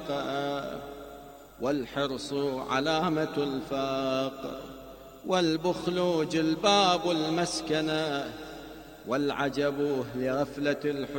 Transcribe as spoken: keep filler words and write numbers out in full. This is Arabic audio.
الفاقة، والحرص علامة الفاقة، والبخل جلباب المسكنة، والعجب لغفلة الحسن